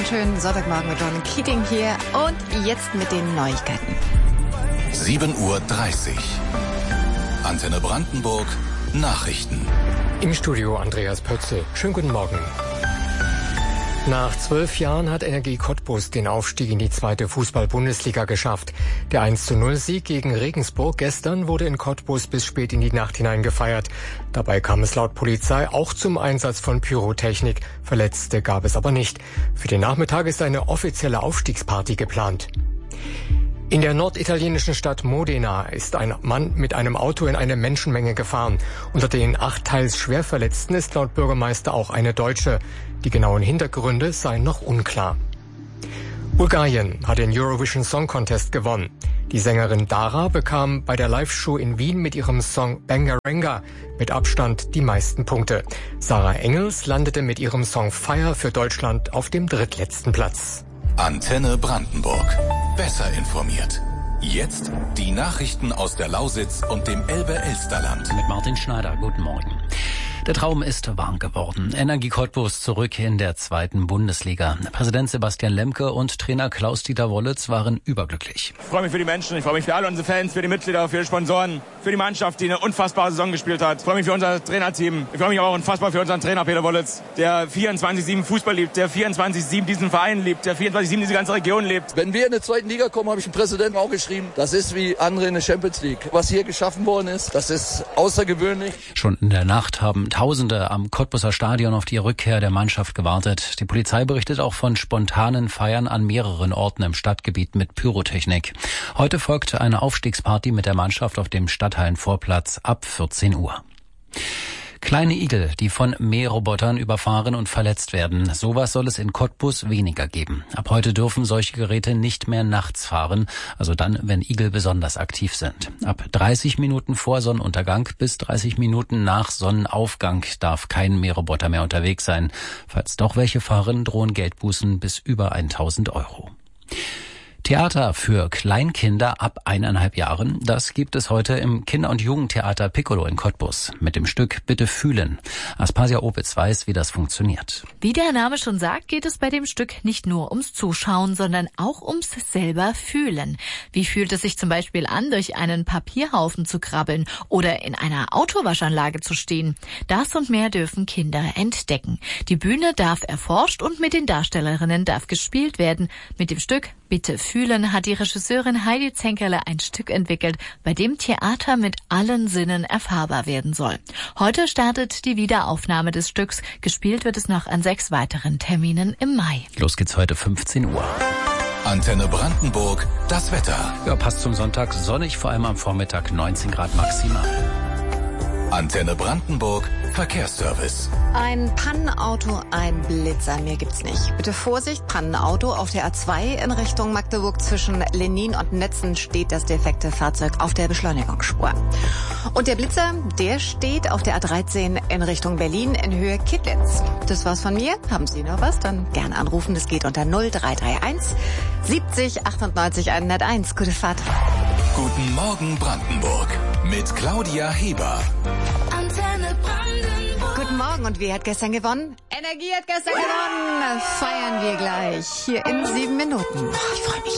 wunderschönen Sonntagmorgen mit Ron Keating hier und jetzt mit den Neuigkeiten. 7:30 Uhr. Antenne Brandenburg, Nachrichten. Im Studio Andreas Pötze. Schönen guten Morgen. Nach 12 Jahren hat Energie Cottbus den Aufstieg in die 2. Fußball-Bundesliga geschafft. Der 1:0-Sieg gegen Regensburg gestern wurde in Cottbus bis spät in die Nacht hinein gefeiert. Dabei kam es laut Polizei auch zum Einsatz von Pyrotechnik. Verletzte gab es aber nicht. Für den Nachmittag ist eine offizielle Aufstiegsparty geplant. In der norditalienischen Stadt Modena ist ein Mann mit einem Auto in eine Menschenmenge gefahren. Unter den 8 teils Schwerverletzten ist laut Bürgermeister auch eine Deutsche. Die genauen Hintergründe seien noch unklar. Bulgarien hat den Eurovision Song Contest gewonnen. Die Sängerin Dara bekam bei der Live-Show in Wien mit ihrem Song Bangaranga mit Abstand die meisten Punkte. Sarah Engels landete mit ihrem Song Fire für Deutschland auf dem drittletzten Platz. Antenne Brandenburg. Besser informiert. Jetzt die Nachrichten aus der Lausitz und dem Elbe-Elsterland. Mit Martin Schneider. Guten Morgen. Der Traum ist wahr geworden. Energie Cottbus zurück in der 2. Bundesliga. Präsident Sebastian Lemke und Trainer Klaus-Dieter Wollitz waren überglücklich. Ich freue mich für die Menschen, ich freue mich für alle unsere Fans, für die Mitglieder, für die Sponsoren, für die Mannschaft, die eine unfassbare Saison gespielt hat. Ich freue mich für unser Trainerteam. Ich freue mich auch unfassbar für unseren Trainer Peter Wollitz, der 24/7 Fußball liebt, der 24/7 diesen Verein liebt, der 24/7 diese ganze Region lebt. Wenn wir in der 2. Liga kommen, habe ich dem Präsidenten auch geschrieben, das ist wie andere in der Champions League. Was hier geschaffen worden ist, das ist außergewöhnlich. Schon in der Nacht haben Tausende am Cottbuser Stadion auf die Rückkehr der Mannschaft gewartet. Die Polizei berichtet auch von spontanen Feiern an mehreren Orten im Stadtgebiet mit Pyrotechnik. Heute folgt eine Aufstiegsparty mit der Mannschaft auf dem Stadthallenvorplatz ab 14 Uhr. Kleine Igel, die von Mährobotern überfahren und verletzt werden. Sowas soll es in Cottbus weniger geben. Ab heute dürfen solche Geräte nicht mehr nachts fahren, also dann, wenn Igel besonders aktiv sind. Ab 30 Minuten vor Sonnenuntergang bis 30 Minuten nach Sonnenaufgang darf kein Mähroboter mehr unterwegs sein. Falls doch welche fahren, drohen Geldbußen bis über 1.000 Euro. Theater für Kleinkinder ab 1,5 Jahren, das gibt es heute im Kinder- und Jugendtheater Piccolo in Cottbus mit dem Stück Bitte fühlen. Aspasia Opitz weiß, wie das funktioniert. Wie der Name schon sagt, geht es bei dem Stück nicht nur ums Zuschauen, sondern auch ums selber Fühlen. Wie fühlt es sich zum Beispiel an, durch einen Papierhaufen zu krabbeln oder in einer Autowaschanlage zu stehen? Das und mehr dürfen Kinder entdecken. Die Bühne darf erforscht und mit den Darstellerinnen darf gespielt werden. Mit dem Stück Bitte fühlen hat die Regisseurin Heidi Zenkerle ein Stück entwickelt, bei dem Theater mit allen Sinnen erfahrbar werden soll. Heute startet die Wiederaufnahme des Stücks. Gespielt wird es noch an 6 weiteren Terminen im Mai. Los geht's heute 15 Uhr. Antenne Brandenburg, das Wetter. Ja, passt zum Sonntag. Sonnig, vor allem am Vormittag 19 Grad maximal. Antenne Brandenburg, Verkehrsservice. Ein Pannenauto, ein Blitzer, mehr gibt's nicht. Bitte Vorsicht, Pannenauto auf der A2 in Richtung Magdeburg zwischen Lenin und Netzen steht das defekte Fahrzeug auf der Beschleunigungsspur. Und der Blitzer, der steht auf der A13 in Richtung Berlin in Höhe Kittlitz. Das war's von mir. Haben Sie noch was? Dann gern anrufen. Das geht unter 0331 70 98 101. Gute Fahrt. Guten Morgen Brandenburg mit Claudia Heber. Antenne Brandenburg. Guten Morgen, und wer hat gestern gewonnen? Energie hat gestern gewonnen. Feiern wir gleich hier in 7 Minuten. Ich freue mich.